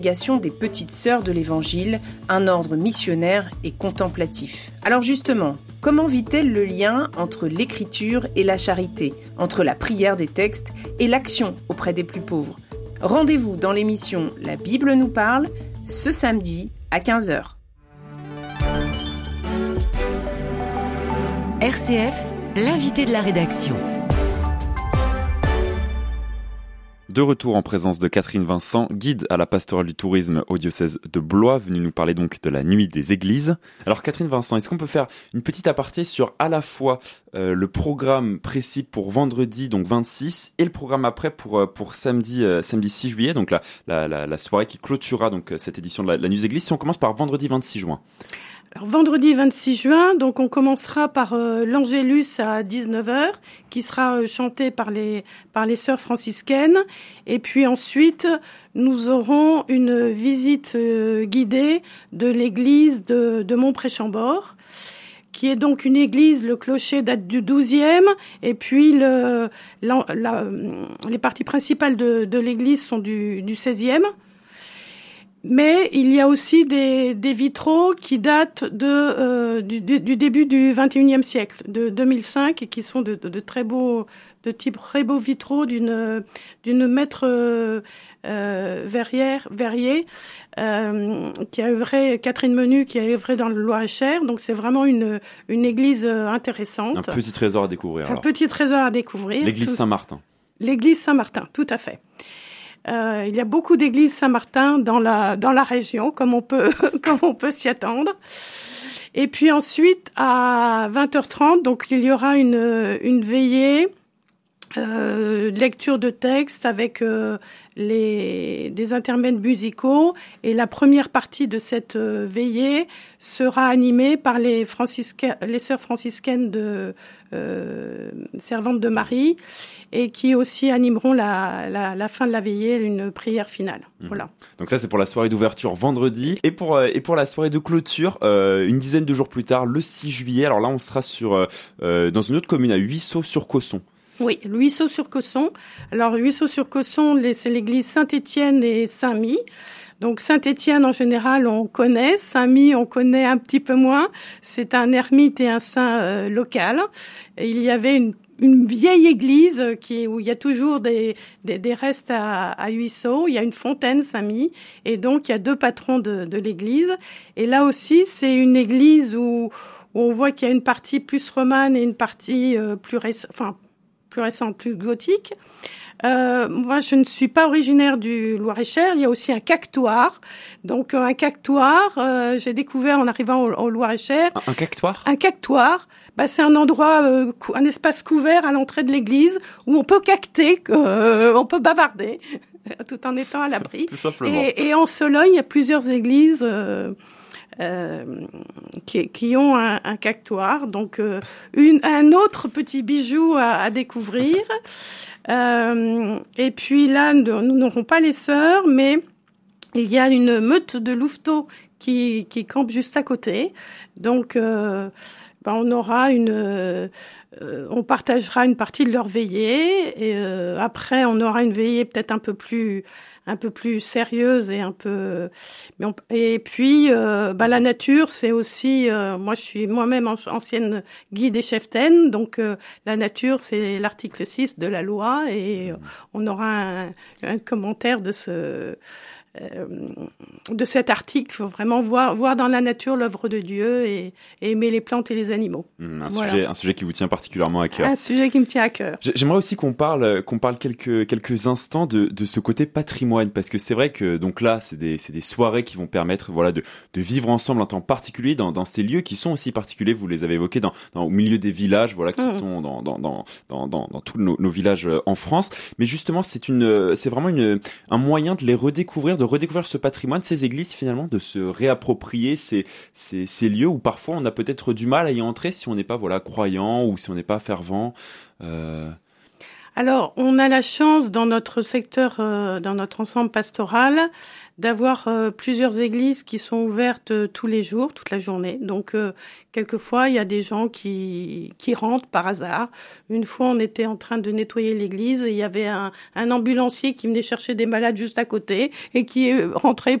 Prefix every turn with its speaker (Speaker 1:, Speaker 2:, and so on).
Speaker 1: Des Petites Sœurs de l'Évangile, un ordre missionnaire et contemplatif. Alors justement, comment vit-elle le lien entre l'écriture et la charité, entre la prière des textes et l'action auprès des plus pauvres? Rendez-vous dans l'émission La Bible nous parle, ce samedi à 15h.
Speaker 2: RCF, l'invité de la rédaction.
Speaker 3: De retour en présence de Catherine Vincent, guide à la pastorale du tourisme au diocèse de Blois, venue nous parler donc de la nuit des églises. Alors Catherine Vincent, est-ce qu'on peut faire une petite aparté sur à la fois le programme précis pour vendredi, donc 26, et le programme après pour samedi 6 juillet, donc la soirée qui clôturera donc cette édition de la nuit des églises. Si on commence par vendredi 26 juin.
Speaker 4: Alors, vendredi 26 juin, donc on commencera par l'Angélus à 19h, qui sera chanté par les sœurs franciscaines. Et puis ensuite, nous aurons une visite guidée de l'église de Montpré-Chambord, qui est donc une église, le clocher date du XIIe, et puis les parties principales de l'église sont du XVIe. Mais il y a aussi des vitraux qui datent du début du XXIe siècle, de 2005, et qui sont de très beaux vitraux d'une maître Verrier, qui a œuvré, Catherine Menu, qui a œuvré dans le Loir-et-Cher. Donc c'est vraiment une église intéressante.
Speaker 3: Un petit trésor à découvrir.
Speaker 4: Petit trésor à découvrir.
Speaker 3: L'église Saint-Martin.
Speaker 4: L'église Saint-Martin, tout à fait. Il y a beaucoup d'églises Saint-Martin dans la région, comme on peut s'y attendre. Et puis ensuite, à 20h30, donc il y aura une veillée, lecture de textes avec des intermèdes musicaux. Et la première partie de cette veillée sera animée par les sœurs franciscaines de servantes de Marie, et qui aussi animeront la fin de la veillée, une prière finale. Voilà.
Speaker 3: Donc ça, c'est pour la soirée d'ouverture vendredi. Et pour la soirée de clôture, une dizaine de jours plus tard, le 6 juillet. Alors là, on sera dans une autre commune, à Huisseau-sur-Cosson.
Speaker 4: Oui, Huisseau-sur-Cosson. Alors, Huisseau-sur-Cosson, c'est l'église Saint-Étienne et Saint-My. Donc, Saint-Étienne, en général, on connaît. Saint-My, on connaît un petit peu moins. C'est un ermite et un saint local. Et il y avait une vieille église où il y a toujours des restes à Huisseau. Il y a une fontaine, Saint-My, et donc il y a deux patrons de l'église. Et là aussi, c'est une église où on voit qu'il y a une partie plus romane et une partie plus récente, plus gothique. Moi, je ne suis pas originaire du Loir-et-Cher. Il y a aussi un cactoire. Donc, un cactoire, j'ai découvert en arrivant au Loir-et-Cher.
Speaker 3: Un cactoire ?
Speaker 4: Un cactoire. C'est un endroit, un espace couvert à l'entrée de l'église où on peut cacter, on peut bavarder, tout en étant à l'abri.
Speaker 3: Tout simplement.
Speaker 4: Et en Sologne, il y a plusieurs églises qui ont un cactoire. Donc, un autre petit bijou à découvrir. Et puis là, nous n'aurons pas les sœurs, mais il y a une meute de louveteaux qui campe juste à côté. Donc, on aura on partagera une partie de leur veillée, et après on aura une veillée peut-être un peu plus sérieuse et puis la nature, c'est aussi moi je suis moi-même ancienne guide et cheftaine, donc la nature, c'est l'article 6 de la loi, et on aura un commentaire de cet article. Il faut vraiment voir dans la nature l'œuvre de Dieu et aimer les plantes et les animaux.
Speaker 3: Un sujet qui vous tient particulièrement à cœur.
Speaker 4: Un sujet qui me tient à cœur.
Speaker 3: J'aimerais aussi qu'on parle quelques instants de ce côté patrimoine, parce que c'est vrai que donc là, c'est des soirées qui vont permettre de vivre ensemble en temps particulier dans ces lieux qui sont aussi particuliers. Vous les avez évoqués au milieu des villages, qui sont dans tous nos villages en France. Mais justement, c'est vraiment un moyen de les redécouvrir, de redécouvrir ce patrimoine, ces églises finalement, de se réapproprier ces lieux où parfois on a peut-être du mal à y entrer si on n'est pas croyant ou si on n'est pas fervent.
Speaker 4: Alors, on a la chance dans notre secteur, dans notre ensemble pastoral, d'avoir plusieurs églises qui sont ouvertes tous les jours, toute la journée. Donc, quelquefois, il y a des gens qui rentrent par hasard. Une fois, on était en train de nettoyer l'église et il y avait un ambulancier qui venait chercher des malades juste à côté et qui est rentré